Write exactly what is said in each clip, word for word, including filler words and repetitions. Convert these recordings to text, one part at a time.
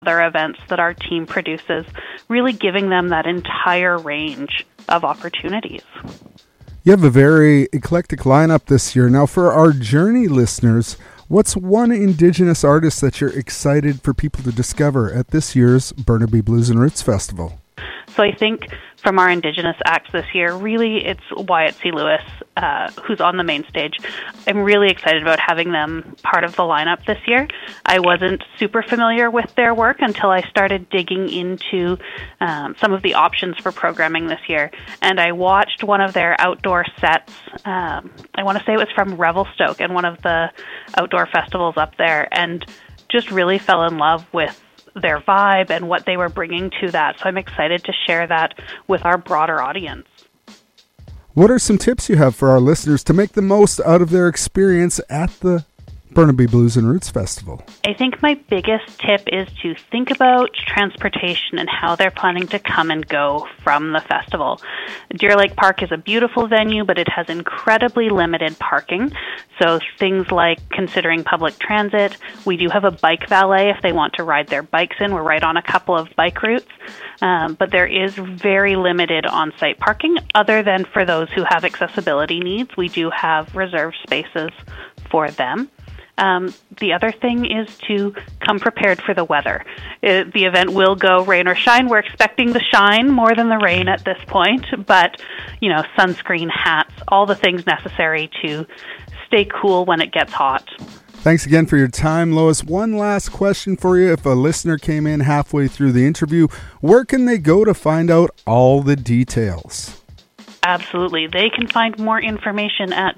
other events that our team produces, really giving them that entire range of opportunities. You have a very eclectic lineup this year. Now, for our Journey listeners, what's one Indigenous artist that you're excited for people to discover at this year's Burnaby Blues and Roots Festival? So I think from our Indigenous acts this year, really it's Wyatt C. Lewis, uh, who's on the main stage. I'm really excited about having them part of the lineup this year. I wasn't super familiar with their work until I started digging into um, some of the options for programming this year. And I watched one of their outdoor sets. Um, I want to say it was from Revelstoke and one of the outdoor festivals up there, and just really fell in love with their vibe and what they were bringing to that. So I'm excited to share that with our broader audience. What are some tips you have for our listeners to make the most out of their experience at the Burnaby Blues and Roots Festival? I think my biggest tip is to think about transportation and how they're planning to come and go from the festival. Deer Lake Park is a beautiful venue, but it has incredibly limited parking. So things like considering public transit. We do have a bike valet if they want to ride their bikes in. We're right on a couple of bike routes. Um, but there is very limited on-site parking other than for those who have accessibility needs. We do have reserved spaces for them. Um, the other thing is to come prepared for the weather. It, the event will go rain or shine. We're expecting the shine more than the rain at this point, but, you know, sunscreen, hats, all the things necessary to stay cool when it gets hot. Thanks again for your time, Lois. One last question for you. If a listener came in halfway through the interview, where can they go to find out all the details? Absolutely. They can find more information at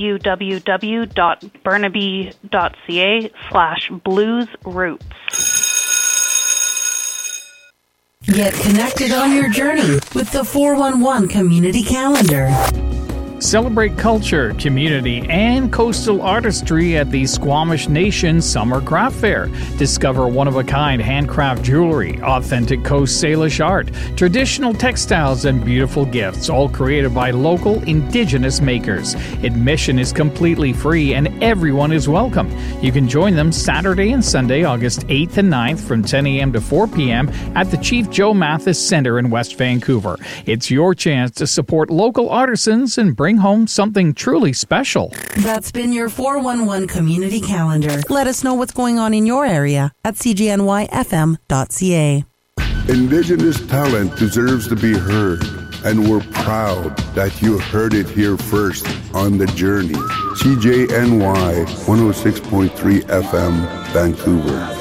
www.burnaby.ca slash bluesroots. Get connected on your journey with the four one one Community Calendar. Celebrate culture, community, and coastal artistry at the Squamish Nation Summer Craft Fair. Discover one-of-a-kind handcraft jewelry, authentic Coast Salish art, traditional textiles, and beautiful gifts, all created by local Indigenous makers. Admission is completely free, and everyone is welcome. You can join them Saturday and Sunday, August eighth and ninth from ten a.m. to four p.m. at the Chief Joe Mathis Center in West Vancouver. It's your chance to support local artisans and bring home something truly special. That's been your four one one Community Calendar. Let us know what's going on in your area at c g n y f m dot c a. Indigenous talent deserves to be heard, and we're proud that you heard it here first on The Journey. C J N Y one oh six point three F M, Vancouver.